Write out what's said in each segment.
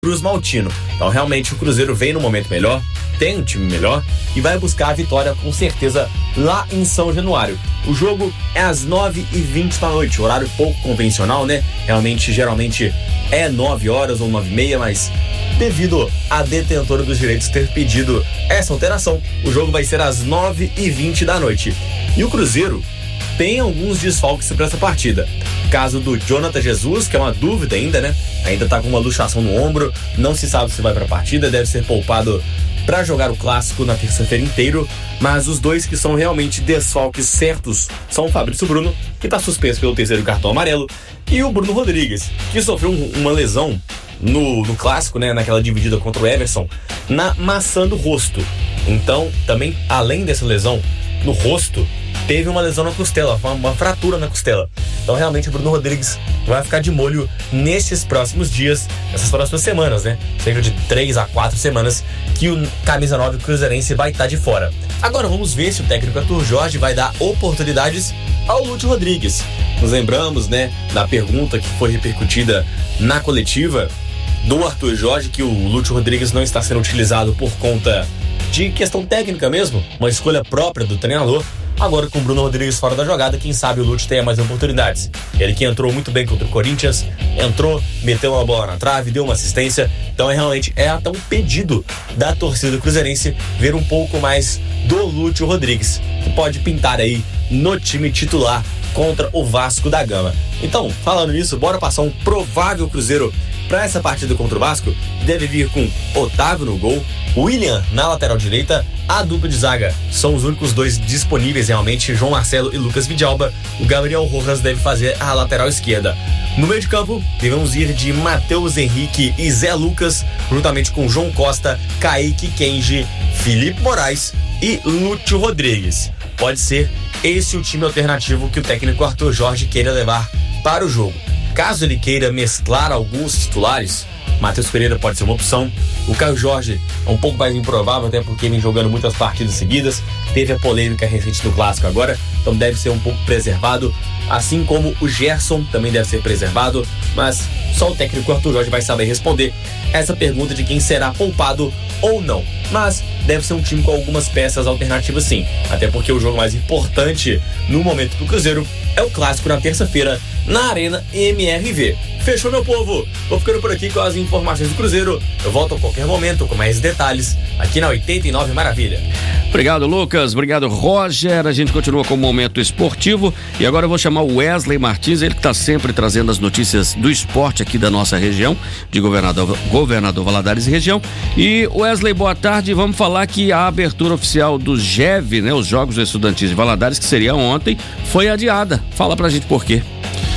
Cruz Maltino. Então realmente o Cruzeiro vem no momento melhor, tem um time melhor e vai buscar a vitória com certeza lá em São Januário. O jogo é às 9h20 da noite, horário pouco convencional, né? Geralmente é 9 horas ou 9h30, mas devido à detentora dos direitos ter pedido essa alteração, o jogo vai ser às 9h20 da noite. E o Cruzeiro tem alguns desfalques para essa partida. Caso do Jonathan Jesus, que é uma dúvida ainda, né? Ainda tá com uma luxação no ombro, não se sabe se vai para a partida, deve ser poupado para jogar o clássico na terça-feira inteiro, mas os dois que são realmente desfalques certos são o Fabrício Bruno, que está suspenso pelo 3º cartão amarelo, e o Bruno Rodrigues, que sofreu uma lesão no clássico, né, naquela dividida contra o Everson, na maçã do rosto. Então, também, além dessa lesão no rosto, teve uma lesão na costela, uma fratura na costela. Então realmente o Bruno Rodrigues vai ficar de molho nesses próximos dias, nessas próximas semanas, né? Cerca de 3 a 4 semanas que o camisa 9 cruzeirense vai estar de fora. Agora vamos ver se o técnico Arthur Jorge vai dar oportunidades ao Lúcio Rodrigues. Nos lembramos, né, da pergunta que foi repercutida na coletiva do Arthur Jorge, que o Lúcio Rodrigues não está sendo utilizado por conta de questão técnica mesmo, uma escolha própria do treinador. Agora com o Bruno Rodrigues fora da jogada, quem sabe o Lúcio tenha mais oportunidades. Ele que entrou muito bem contra o Corinthians, entrou, meteu uma bola na trave, deu uma assistência. Então realmente é até um pedido da torcida cruzeirense ver um pouco mais do Lúcio Rodrigues, que pode pintar aí no time titular contra o Vasco da Gama. Então, falando nisso, bora passar um provável Cruzeiro para essa partida contra o Vasco. Deve vir com Otávio no gol, William na lateral direita, a dupla de zaga são os únicos dois disponíveis realmente, João Marcelo e Lucas Vidalba. O Gabriel Rojas deve fazer a lateral esquerda. No meio de campo, devemos ir de Matheus Henrique e Zé Lucas, juntamente com João Costa, Kaique Kenji, Felipe Moraes e Lúcio Rodrigues. Pode ser esse o time alternativo que o técnico Arthur Jorge queira levar para o jogo. Caso ele queira mesclar alguns titulares, Matheus Pereira pode ser uma opção. O Caio Jorge é um pouco mais improvável, até porque vem jogando muitas partidas seguidas. Teve a polêmica recente do clássico agora, então deve ser um pouco preservado. Assim como o Gerson também deve ser preservado, mas só o técnico Arthur Jorge vai saber responder essa pergunta de quem será poupado ou não. Mas deve ser um time com algumas peças alternativas sim, até porque o jogo mais importante no momento do Cruzeiro é o clássico na terça-feira na Arena MRV. Fechou, meu povo? Vou ficando por aqui com as informações do Cruzeiro. Eu volto a qualquer momento com mais detalhes aqui na 89 Maravilha. Obrigado, Lucas. Obrigado, Roger. A gente continua com o Momento Esportivo e agora eu vou chamar o Wesley Martins, ele que está sempre trazendo as notícias do esporte aqui da nossa região, de Governador Valadares e região. E Wesley, boa tarde. Vamos falar que a abertura oficial do GEV, né, os Jogos Estudantis de Valadares, que seria ontem, foi adiada. Fala pra gente por quê.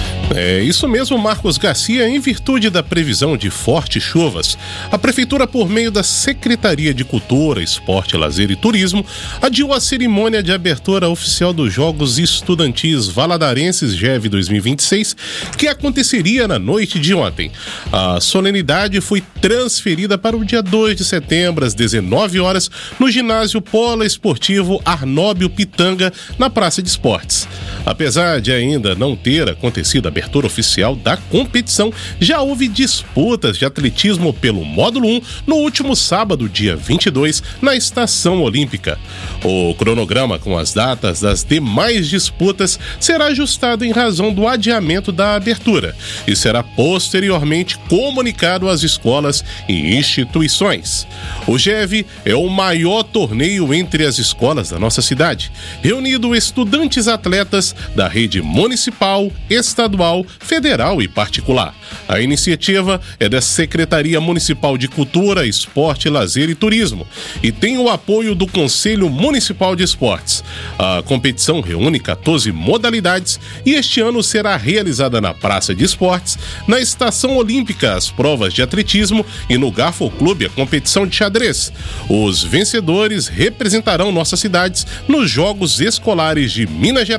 É isso mesmo, Marcos Garcia. Em virtude da previsão de fortes chuvas, a Prefeitura, por meio da Secretaria de Cultura, Esporte, Lazer e Turismo, adiou a cerimônia de abertura oficial dos Jogos Estudantis Valadarenses GEV 2026, que aconteceria na noite de ontem. A solenidade foi transferida para o dia 2 de setembro, às 19 horas, no ginásio Poliesportivo Arnóbio Pitanga, na Praça de Esportes. Apesar de ainda não ter acontecido a abertura oficial da competição, já houve disputas de atletismo pelo módulo 1 no último sábado, dia 22, na Estação Olímpica. O cronograma com as datas das demais disputas será ajustado em razão do adiamento da abertura e será posteriormente comunicado às escolas e instituições. O GEV é o maior torneio entre as escolas da nossa cidade, reunindo estudantes atletas da rede municipal, estadual, federal e particular. A iniciativa é da Secretaria Municipal de Cultura, Esporte, Lazer e Turismo e tem o apoio do Conselho Municipal de Esportes. A competição reúne 14 modalidades e este ano será realizada na Praça de Esportes, na Estação Olímpica as provas de atletismo e no Garfo Clube a competição de xadrez. Os vencedores representarão nossas cidades nos Jogos Escolares de Minas Gerais,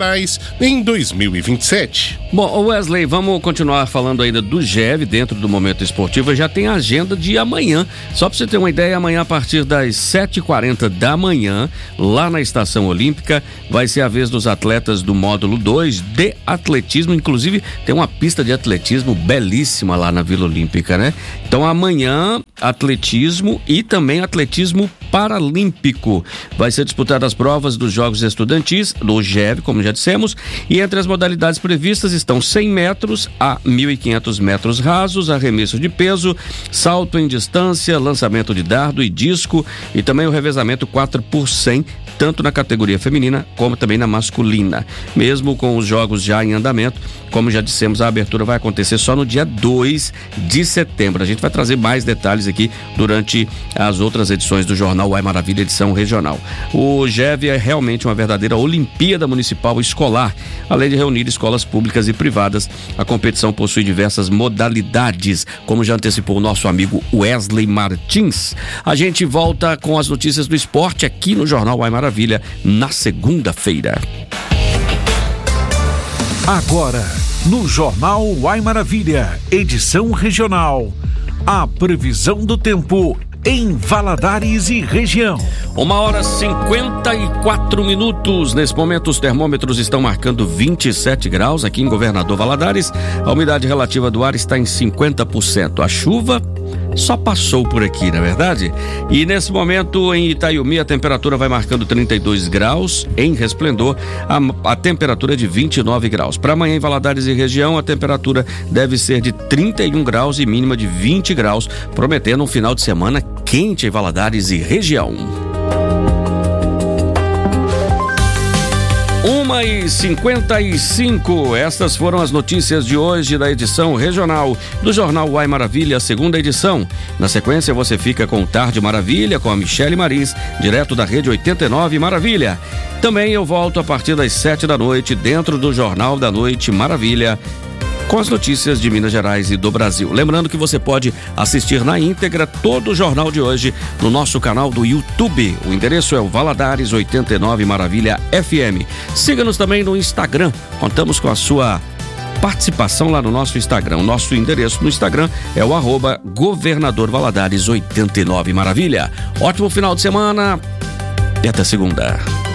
em 2027. Bom, Wesley, vamos continuar falando ainda do GEV dentro do Momento Esportivo. Já tem a agenda de amanhã. Só para você ter uma ideia, amanhã a partir das 7h40 da manhã, lá na Estação Olímpica, vai ser a vez dos atletas do módulo 2 de atletismo. Inclusive, tem uma pista de atletismo belíssima lá na Vila Olímpica, né? Então, amanhã, atletismo e também atletismo paralímpico. Vai ser disputada as provas dos Jogos Estudantis, do GEV, como já dissemos, e entre as modalidades previstas estão 100 metros a 1.500 metros rasos, arremesso de peso, salto em distância, lançamento de dardo e disco, e também o revezamento 4x100, tanto na categoria feminina como também na masculina. Mesmo com os jogos já em andamento, como já dissemos, a abertura vai acontecer só no dia 2 de setembro. A gente vai trazer mais detalhes aqui durante as outras edições do Jornal Uai Maravilha, edição regional. O GEV é realmente uma verdadeira Olimpíada Municipal Escolar. Além de reunir escolas públicas e privadas, a competição possui diversas modalidades, como já antecipou o nosso amigo Wesley Martins. A gente volta com as notícias do esporte aqui no Jornal Uai Maravilha na segunda-feira. Agora, no Jornal Uai Maravilha, edição regional, a previsão do tempo em Valadares e região. 1h54. Nesse momento, os termômetros estão marcando 27 graus aqui em Governador Valadares. A umidade relativa do ar está em 50%. A chuva só passou por aqui, não é verdade? E nesse momento, em Itaiumi, a temperatura vai marcando 32 graus. Em Resplendor, a temperatura é de 29 graus. Para amanhã, em Valadares e região, a temperatura deve ser de 31 graus e mínima de 20 graus, prometendo um final de semana quente em Valadares e região. 1h55, estas foram as notícias de hoje da edição regional do Jornal Uai Maravilha, segunda edição. Na sequência, você fica com Tarde Maravilha, com a Michele Marins, direto da Rede 89 Maravilha. Também eu volto a partir das 7 da noite, dentro do Jornal da Noite Maravilha, com as notícias de Minas Gerais e do Brasil. Lembrando que você pode assistir na íntegra todo o jornal de hoje no nosso canal do YouTube. O endereço é o Valadares 89 Maravilha FM. Siga-nos também no Instagram. Contamos com a sua participação lá no nosso Instagram. O nosso endereço no Instagram é o @Governador Valadares 89 Maravilha. Ótimo final de semana e até segunda.